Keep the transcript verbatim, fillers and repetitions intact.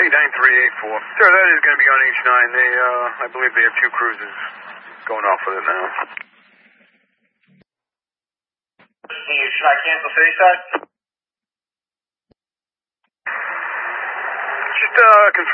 eight nine three eight four. Sir, that is going to be on H nine. They, uh, I believe they have two cruises going off with it now. Should I cancel city side? Just, uh, confirm.